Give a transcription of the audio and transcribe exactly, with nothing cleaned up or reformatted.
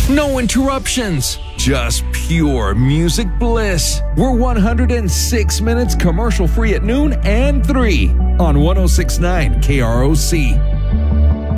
No interruptions, just pure music bliss. We're one hundred six minutes commercial free at noon and three on one oh six point nine K R O C.